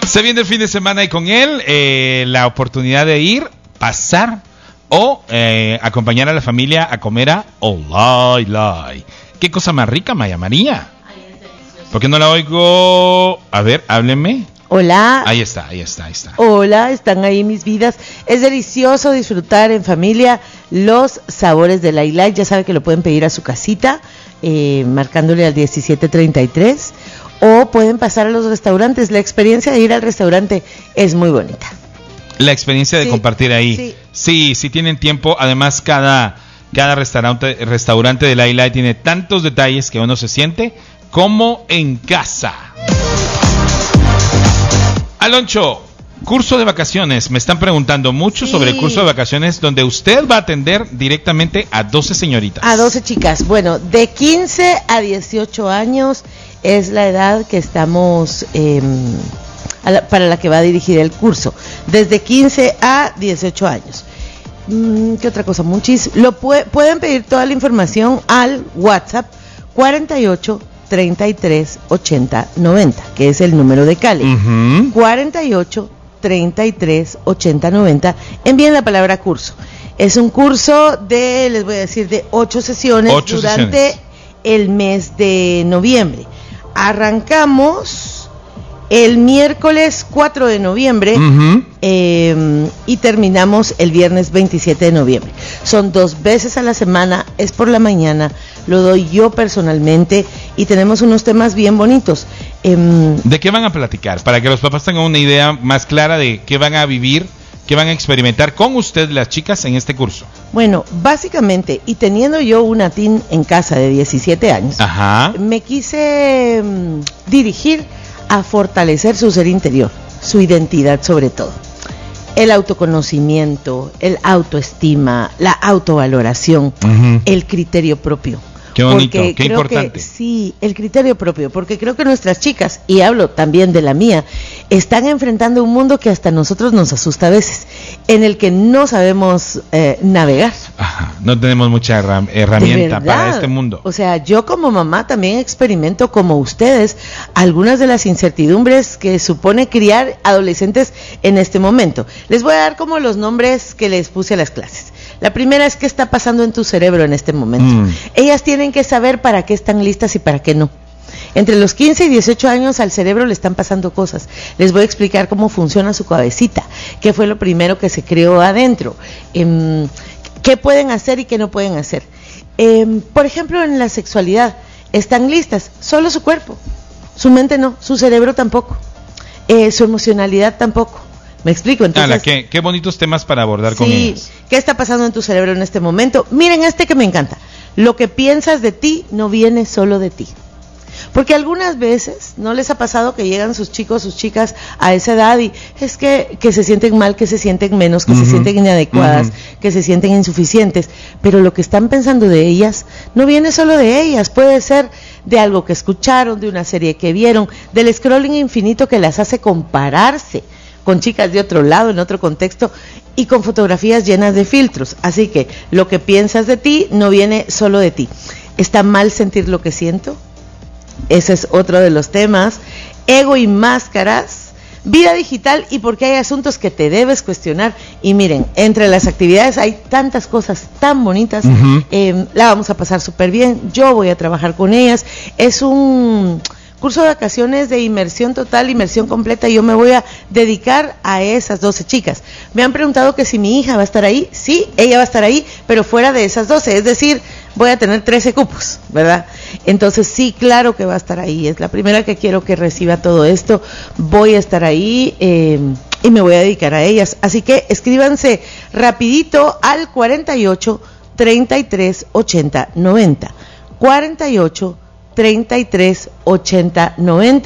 Se viene el fin de semana y con él la oportunidad de ir, pasar o acompañar a la familia a comer a Olay. ¿Qué cosa más rica, Maya María? ¿Por qué no la oigo? A ver, hábleme. Hola. Ahí está. Hola, están ahí mis vidas. Es delicioso disfrutar en familia los sabores de Lailay. Ya sabe que lo pueden pedir a su casita, marcándole al 1733. O pueden pasar a los restaurantes. La experiencia de ir al restaurante es muy bonita. La experiencia de compartir ahí. Sí, tienen tiempo. Además, cada restaurante de Lailay tiene tantos detalles que uno se siente como en casa. Aloncho, curso de vacaciones. Me están preguntando mucho sobre el curso de vacaciones donde usted va a atender directamente a 12 señoritas. A 12 chicas. Bueno, de 15 a 18 años es la edad que estamos para la que va a dirigir el curso. Desde 15 a 18 años. ¿Qué otra cosa? Pueden pedir toda la información al WhatsApp 48 33 80 90, que es el número de Cali. 48 33 80 90. Envíen la palabra curso. Es un curso de 8 sesiones durante el mes de noviembre. Arrancamos el miércoles 4 de noviembre y terminamos el viernes 27 de noviembre. Son 2 veces a la semana, es por la mañana, lo doy yo personalmente y tenemos unos temas bien bonitos. ¿De qué van a platicar? Para que los papás tengan una idea más clara de qué van a vivir, qué van a experimentar con usted las chicas en este curso. Bueno, básicamente, y teniendo yo una teen en casa de 17 años, me quise dirigir a fortalecer su ser interior, su identidad sobre todo, el autoconocimiento, el autoestima, la autovaloración, el criterio propio. Qué bonito, qué importante. Sí, el criterio propio, porque creo que nuestras chicas, y hablo también de la mía, están enfrentando un mundo que hasta a nosotros nos asusta a veces, en el que no sabemos navegar. No tenemos mucha herramienta para este mundo. O sea, yo como mamá también experimento, como ustedes, algunas de las incertidumbres que supone criar adolescentes en este momento. Les voy a dar como los nombres que les puse a las clases. La primera es qué está pasando en tu cerebro en este momento. Ellas tienen que saber para qué están listas y para qué no. Entre los 15 y 18 años al cerebro le están pasando cosas. Les voy a explicar cómo funciona su cabecita, qué fue lo primero que se creó adentro, qué pueden hacer y qué no pueden hacer. Por ejemplo, en la sexualidad, están listas, solo su cuerpo, su mente no, su cerebro tampoco, su emocionalidad tampoco. ¿Me explico? Entonces, qué bonitos temas para abordar con ellos. ¿Qué está pasando en tu cerebro en este momento? Miren que me encanta. Lo que piensas de ti no viene solo de ti. Porque algunas veces no les ha pasado que llegan sus chicos, sus chicas a esa edad y es que se sienten mal, que se sienten menos, que se sienten inadecuadas, que se sienten insuficientes, pero lo que están pensando de ellas no viene solo de ellas, puede ser de algo que escucharon, de una serie que vieron, del scrolling infinito que las hace compararse con chicas de otro lado, en otro contexto, y con fotografías llenas de filtros. Así que lo que piensas de ti no viene solo de ti. ¿Está mal sentir lo que siento? Ese es otro de los temas. Ego y máscaras, vida digital y por qué hay asuntos que te debes cuestionar. Y miren, entre las actividades hay tantas cosas tan bonitas. La vamos a pasar súper bien. Yo voy a trabajar con ellas. Es un curso de vacaciones de inmersión total, inmersión completa, y yo me voy a dedicar a esas 12 chicas. Me han preguntado que si mi hija va a estar ahí. Sí, ella va a estar ahí, pero fuera de esas 12, es decir, voy a tener 13 cupos, ¿verdad? Entonces sí, claro que va a estar ahí, es la primera que quiero que reciba todo esto, voy a estar ahí y me voy a dedicar a ellas. Así que escríbanse rapidito al 48 33 80 90, 48 33 80 90.